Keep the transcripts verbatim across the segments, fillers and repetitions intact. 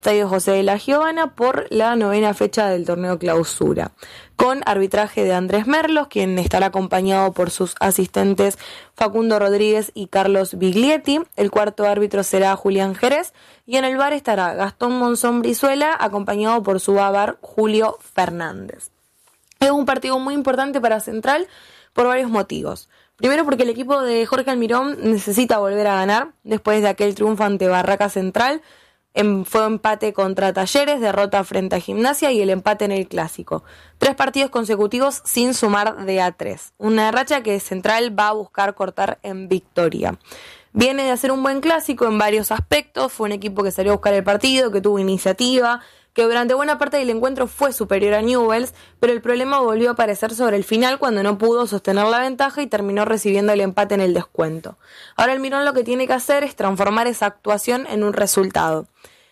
Estadio José de la Giovana por la novena fecha del torneo Clausura, con arbitraje de Andrés Merlos, quien estará acompañado por sus asistentes Facundo Rodríguez y Carlos Biglietti. El cuarto árbitro será Julián Jerez y en el V A R estará Gastón Monzón Brizuela, acompañado por su V A R Julio Fernández. Es un partido muy importante para Central por varios motivos. Primero, porque el equipo de Jorge Almirón necesita volver a ganar después de aquel triunfo ante Barraca Central. En, fue empate contra Talleres, derrota frente a Gimnasia y el empate en el Clásico. Tres partidos consecutivos sin sumar de a tres. Una racha que Central va a buscar cortar en victoria. Viene de hacer un buen Clásico en varios aspectos. Fue un equipo que salió a buscar el partido, que tuvo iniciativa, que durante buena parte del encuentro fue superior a Newell's, pero el problema volvió a aparecer sobre el final cuando no pudo sostener la ventaja y terminó recibiendo el empate en el descuento. Ahora el Mirón lo que tiene que hacer es transformar esa actuación en un resultado.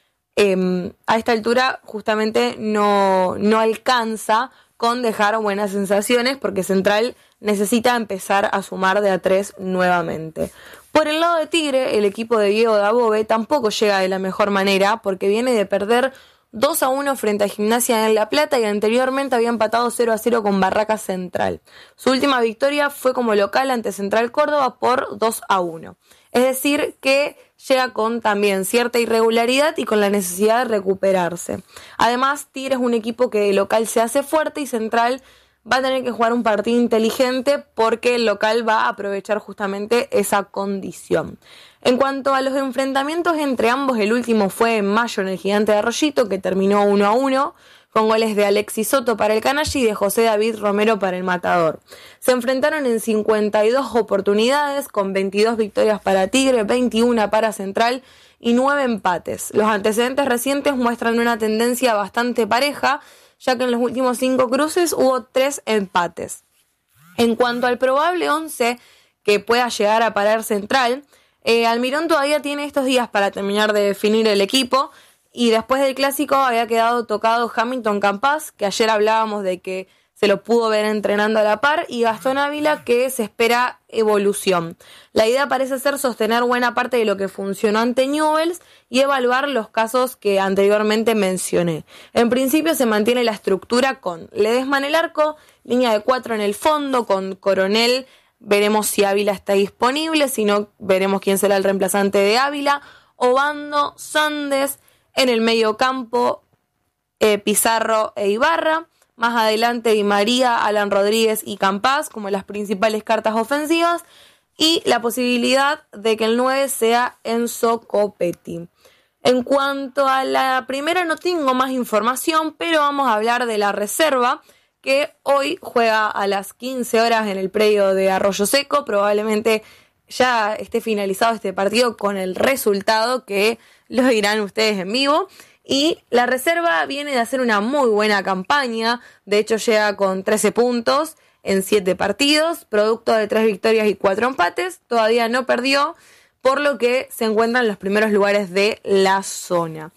Eh, a esta altura justamente no, no alcanza con dejar buenas sensaciones porque Central necesita empezar a sumar de a tres nuevamente. Por el lado de Tigre, el equipo de Diego Dabove tampoco llega de la mejor manera porque viene de perder dos a uno frente a Gimnasia en La Plata y anteriormente había empatado cero a cero con Barraca Central. Su última victoria fue como local ante Central Córdoba por dos a uno. Es decir, que llega con también cierta irregularidad y con la necesidad de recuperarse. Además, Tigre es un equipo que local se hace fuerte y Central va a tener que jugar un partido inteligente porque el local va a aprovechar justamente esa condición. En cuanto a los enfrentamientos entre ambos, el último fue en mayo en el Gigante de Arroyito, que terminó uno a uno, con goles de Alexis Soto para el Canalla y de José David Romero para el Matador. Se enfrentaron en cincuenta y dos oportunidades, con veintidós victorias para Tigre, veintiuna para Central y nueve empates. Los antecedentes recientes muestran una tendencia bastante pareja, ya que en los últimos cinco cruces hubo tres empates. En cuanto al probable once que pueda llegar a parar Central, eh, Almirón todavía tiene estos días para terminar de definir el equipo y después del Clásico había quedado tocado Hamilton Campas, que ayer hablábamos de que se lo pudo ver entrenando a la par, y Gastón Ávila, que se espera evolución. La idea parece ser sostener buena parte de lo que funcionó ante Newell's y evaluar los casos que anteriormente mencioné. En principio se mantiene la estructura con Ledesma en el arco, línea de cuatro en el fondo, con Coronel. Veremos si Ávila está disponible, si no, veremos quién será el reemplazante de Ávila. Obando, Sandes, en el medio campo, eh, Pizarro e Ibarra. Más adelante Di María, Alan Rodríguez y Campas como las principales cartas ofensivas. Y la posibilidad de que el nueve sea Enzo Copetti. En cuanto a la primera no tengo más información, pero vamos a hablar de la reserva, que hoy juega a las quince horas en el predio de Arroyo Seco. Probablemente ya esté finalizado este partido con el resultado, que lo dirán ustedes en vivo. Y la reserva viene de hacer una muy buena campaña. De hecho, llega con trece puntos en siete partidos, producto de tres victorias y cuatro empates. Todavía no perdió, por lo que se encuentra en los primeros lugares de la zona.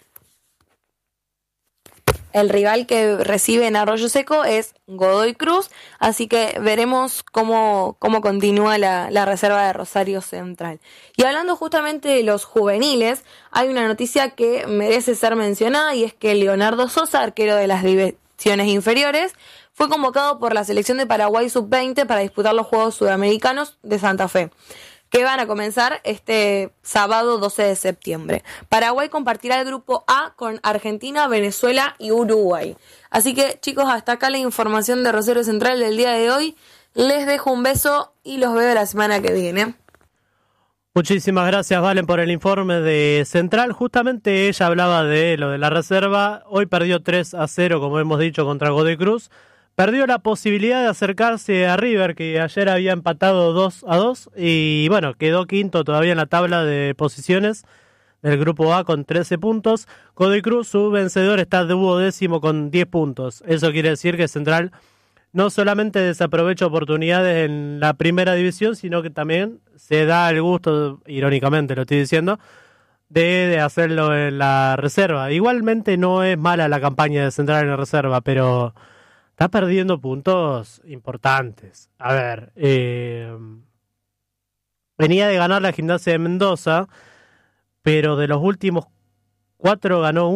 El rival que recibe en Arroyo Seco es Godoy Cruz, así que veremos cómo, cómo continúa la, la reserva de Rosario Central. Y hablando justamente de los juveniles, hay una noticia que merece ser mencionada, y es que Leonardo Sosa, arquero de las divisiones inferiores, fue convocado por la selección de Paraguay sub veinte para disputar los Juegos Sudamericanos de Santa Fe, que van a comenzar este sábado doce de septiembre. Paraguay compartirá el grupo A con Argentina, Venezuela y Uruguay. Así que, chicos, hasta acá la información de Rosario Central del día de hoy. Les dejo un beso y los veo la semana que viene. Muchísimas gracias, Valen, por el informe de Central. Justamente ella hablaba de lo de la reserva. Hoy perdió tres a cero, como hemos dicho, contra Godoy Cruz. Perdió la posibilidad de acercarse a River, que ayer había empatado dos a dos, y bueno, quedó quinto todavía en la tabla de posiciones del grupo A con trece puntos. Godoy Cruz, su vencedor, está duodécimo con diez puntos. Eso quiere decir que Central no solamente desaprovecha oportunidades en la primera división, sino que también se da el gusto, irónicamente lo estoy diciendo, de, de hacerlo en la reserva. Igualmente no es mala la campaña de Central en la reserva, pero está perdiendo puntos importantes. A ver, eh, venía de ganar la Gimnasia de Mendoza, pero de los últimos cuatro ganó